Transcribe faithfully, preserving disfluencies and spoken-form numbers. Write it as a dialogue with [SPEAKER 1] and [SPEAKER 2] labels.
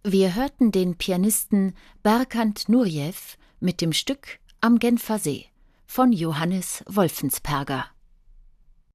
[SPEAKER 1] Wir hörten den Pianisten Berkant Nureyev mit dem Stück Am Genfer See von Johannes Wolfensperger.